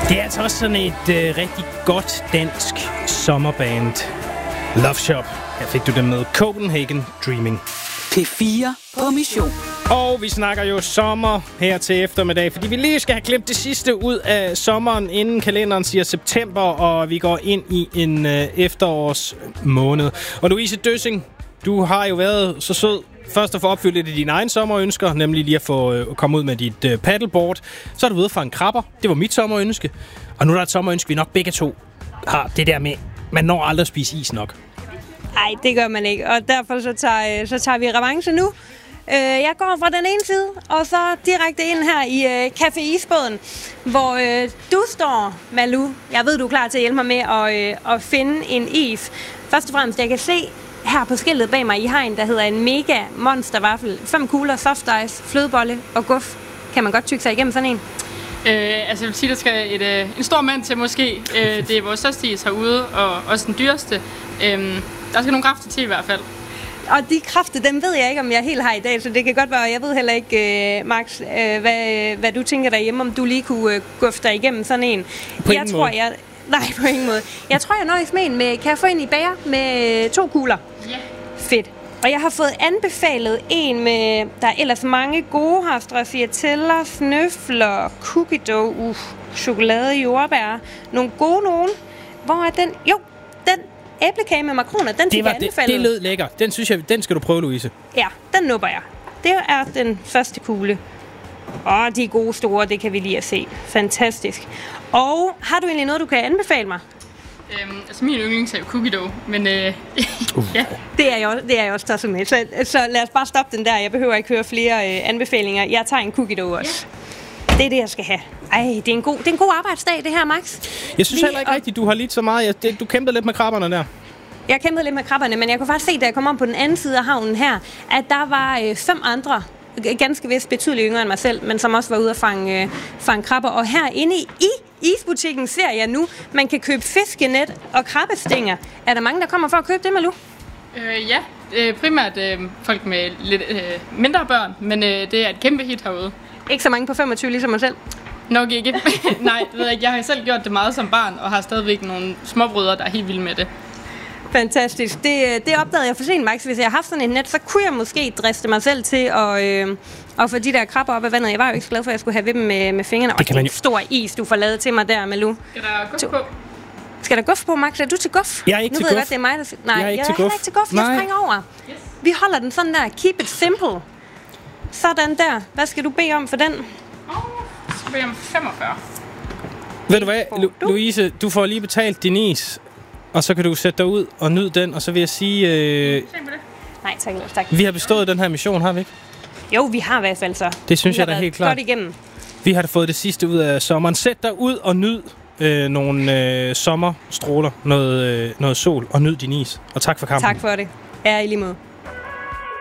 Det er altså også sådan et rigtig godt dansk sommerband. Love Shop. Her fik du dem med Copenhagen Dreaming. P4 på mission. Og vi snakker jo sommer her til eftermiddag, fordi vi lige skal have klemt det sidste ud af sommeren, inden kalenderen siger september, og vi går ind i en efterårsmåned. Og Louise Døssing, du har jo været så sød først at få opfyldt lidt af dine egne sommerønsker, nemlig lige at få komme ud med dit paddleboard. Så er du ude for en krabber. Det var mit sommerønske. Og nu er der et sommerønske, vi nok begge to har. Det der med, man når aldrig at spise is nok. Nej, det gør man ikke, og derfor så tager vi revanche nu. Jeg går fra den ene side, og så direkte ind her i Café Isbåden, hvor du står, Malou. Jeg ved, du er klar til at hjælpe mig med at finde en is. Først og fremmest, jeg kan se her på skiltet bag mig i hegn, der hedder en mega monstervaffel. 5 kugler, soft ice, flødebolle og guf. Kan man godt tykke sig igennem sådan en? Jeg vil sige, der skal en stor mand til måske. Det er vores største is herude, og også den dyreste. Der skal nogle kræfter til i hvert fald. Og de kræfter, dem ved jeg ikke, om jeg helt har i dag, så det kan godt være, jeg ved heller ikke, Max, hvad du tænker derhjemme, om du lige kunne guffe dig igennem sådan en. På ingen måde. Nej, på ingen måde. Jeg tror, jeg nøjes med en med, kan jeg få en i bager med 2 kugler? Ja. Fedt. Og jeg har fået anbefalet en med, der er ellers mange gode her, stracciatella, snøfler, cookie dough, chokolade, jordbær, nogle gode nogen. Hvor er den? Jo, den æblekage med makroner, den fik jeg anbefalet. Det lød lækker. Den synes jeg, den skal du prøve, Louise. Ja, den nupper jeg. Det er den første kugle. De er gode store, det kan vi lige at se. Fantastisk. Og har du egentlig noget, du kan anbefale mig? Min yndlings er jo cookie dough, men ja. Det er jeg også tosset med. Så lad os bare stoppe den der. Jeg behøver ikke høre flere anbefalinger. Jeg tager en cookie dough også. Ja. Det er det, jeg skal have. Ej, det er en god arbejdsdag, det her, Max. Jeg synes heller ikke rigtigt, du har lidt så meget. Du kæmpede lidt med krabberne der. Jeg kæmpede lidt med krabberne, men jeg kunne faktisk se, da jeg kom om på den anden side af havnen her, at der var 5 andre, ganske vist betydeligt yngre end mig selv, men som også var ude at fange krabber. Og herinde i isbutikken ser jeg nu, man kan købe fiskenet og krabbestænger. Er der mange, der kommer for at købe det, Malou? Ja, primært folk med lidt mindre børn, men det er et kæmpe hit herude. Ikke så mange på 25, ligesom mig selv? Nok ikke. Nej, det ved jeg ikke. Jeg har selv gjort det meget som barn, og har stadigvæk nogle småbrødre, der er helt vilde med det. Fantastisk. Det opdagede jeg for sent, Max. Hvis jeg har haft sådan et net, så kunne jeg måske driste mig selv til at få de der krabber op af vandet. Jeg var jo ikke så glad for, at jeg skulle have ved dem med fingrene. Og det er en stor is, du får lavet til mig der, Malou. Skal der guf på? Skal der guf på, Max? Er du til guf? Jeg er ikke til guf. Nu ved jeg godt, det er mig, der... Nej, jeg er ikke til guf. Jeg springer over. Yes. Vi holder den sådan der. Keep it simple. Sådan der. Hvad skal du bede om for den? Så skal jeg om 45. Ved du hvad, Louise? Du får lige betalt din is. Og så kan du sætte dig ud og nyde den, og så vil jeg sige... Nej, tak. Vi har bestået den her mission, har vi ikke? Jo, vi har i hvert fald så. Det synes jeg da helt klart. Godt igennem. Vi har da fået det sidste ud af sommeren. Sæt dig ud og nyd nogle sommerstråler, noget sol, og nyd din is. Og tak for kampen. Tak for det. Ja, i lige måde.